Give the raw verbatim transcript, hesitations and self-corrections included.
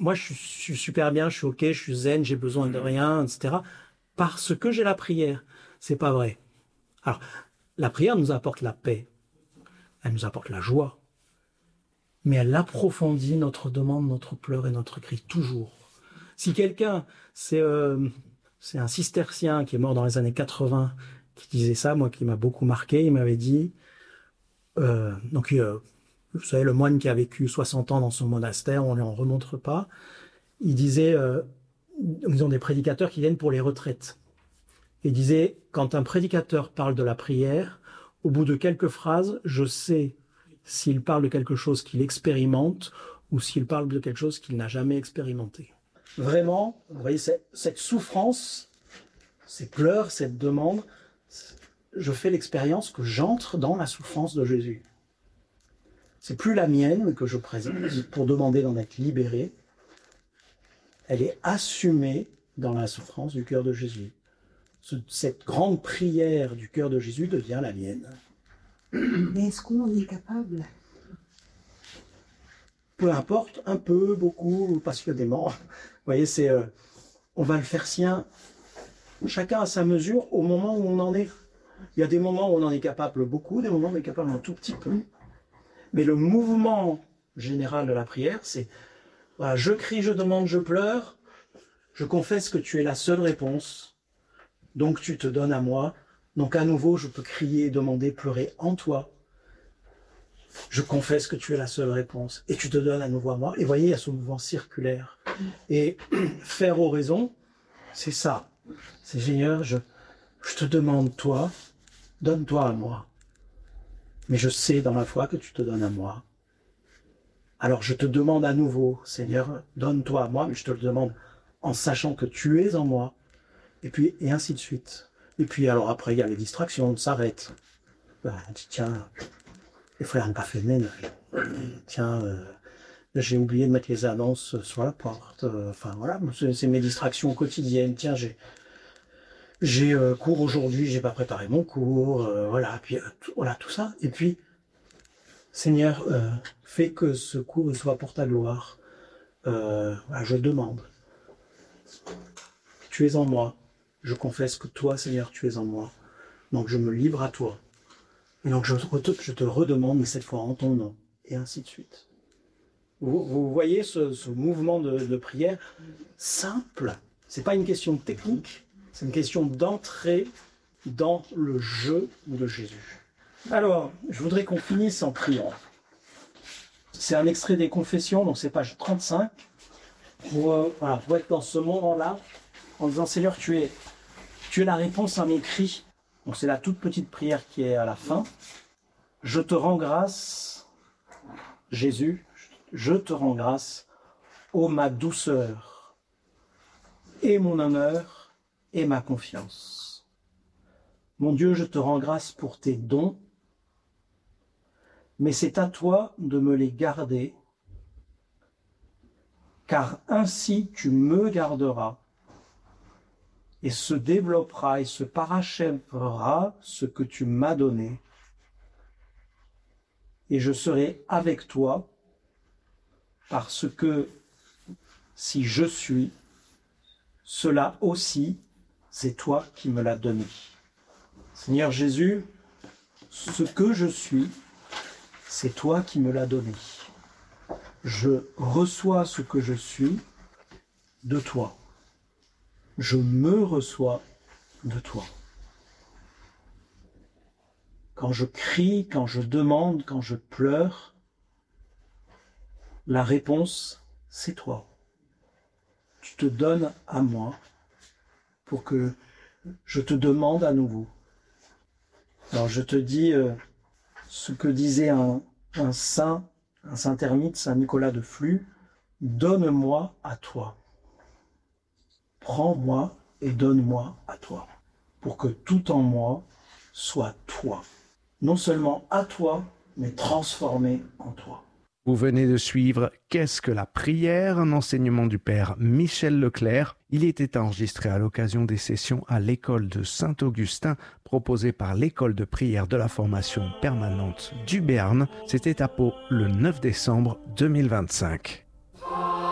moi, je suis, je suis super bien, je suis OK, je suis zen, j'ai besoin de rien, et cetera. Parce que j'ai la prière. C'est pas vrai. Alors, la prière nous apporte la paix. Elle nous apporte la joie. Mais elle approfondit notre demande, notre pleur et notre cri, toujours. Si quelqu'un, c'est euh, c'est un cistercien qui est mort dans les années quatre-vingts, qui disait ça, moi, qui m'a beaucoup marqué, il m'avait dit, euh, donc, euh, vous savez, le moine qui a vécu soixante ans dans son monastère, on ne lui en remontre pas, il disait, euh, ils ont des prédicateurs qui viennent pour les retraites. Il disait, quand un prédicateur parle de la prière, au bout de quelques phrases, je sais s'il parle de quelque chose qu'il expérimente ou s'il parle de quelque chose qu'il n'a jamais expérimenté. Vraiment, vous voyez, cette souffrance, ces pleurs, cette demande, je fais l'expérience que j'entre dans la souffrance de Jésus. C'est plus la mienne que je présente pour demander d'en être libéré. Elle est assumée dans la souffrance du cœur de Jésus. Ce, cette grande prière du cœur de Jésus devient la mienne. Mais est-ce qu'on est capable? Peu importe, un peu, beaucoup, passionnément. Vous voyez, c'est, euh, on va le faire sien, chacun à sa mesure, au moment où on en est. Il y a des moments où on en est capable beaucoup, des moments où on est capable un tout petit peu. Mais le mouvement général de la prière, c'est voilà, je crie, je demande, je pleure, je confesse que tu es la seule réponse, donc tu te donnes à moi. Donc à nouveau, je peux crier, demander, pleurer en toi. Je confesse que tu es la seule réponse et tu te donnes à nouveau à moi. Et voyez, il y a ce mouvement circulaire. Et faire oraison, c'est ça. C'est Seigneur, je, je te demande toi, donne-toi à moi. Mais je sais dans ma foi que tu te donnes à moi. Alors je te demande à nouveau, Seigneur, donne-toi à moi, mais je te le demande en sachant que tu es en moi. Et puis, et ainsi de suite. Et puis, alors après, il y a les distractions, on s'arrête. Ben, tiens, les frères n'ont pas fait le ménage. Tiens, euh, j'ai oublié de mettre les annonces sur la porte. Euh, enfin, voilà, c'est mes distractions quotidiennes. Tiens, j'ai j'ai euh, cours aujourd'hui, j'ai pas préparé mon cours. Euh, voilà, puis euh, tout, voilà, tout ça. Et puis, Seigneur, euh, fais que ce cours soit pour ta gloire. Euh, voilà, je demande. Tu es en moi. Je confesse que toi, Seigneur, tu es en moi. Donc je me livre à toi. Et donc je te, je te redemande, mais cette fois en ton nom. Et ainsi de suite. Vous, vous voyez ce, ce mouvement de, de prière simple. C'est pas une question technique, c'est une question d'entrer dans le jeu de Jésus. Alors, je voudrais qu'on finisse en priant. C'est un extrait des Confessions, donc c'est page trente-cinq. Pour, euh, voilà, pour être dans ce moment-là, en disant, Seigneur, tu es, tu es la réponse à mes cris. Donc c'est la toute petite prière qui est à la fin. Je te rends grâce, Jésus, je te rends grâce, ô ma douceur, et mon honneur, et ma confiance. Mon Dieu, je te rends grâce pour tes dons, mais c'est à toi de me les garder, car ainsi tu me garderas, et se développera et se parachèvera ce que tu m'as donné. Et je serai avec toi, parce que si je suis, cela aussi, c'est toi qui me l'as donné. Seigneur Jésus, ce que je suis, c'est toi qui me l'as donné. Je reçois ce que je suis de toi. Je me reçois de toi. Quand je crie, quand je demande, quand je pleure, la réponse, c'est toi. Tu te donnes à moi pour que je te demande à nouveau. Alors je te dis euh, ce que disait un, un saint, un saint ermite, saint Nicolas de Flux, donne-moi à toi. Prends-moi et donne-moi à toi, pour que tout en moi soit toi. Non seulement à toi, mais transformé en toi. Vous venez de suivre Qu'est-ce que la prière, un enseignement du père Michel Leclerc. Il était enregistré à l'occasion des sessions à l'école de Saint-Augustin proposées par l'école de prière de la formation permanente du Béarn. C'était à Pau le neuf décembre deux mille vingt-cinq.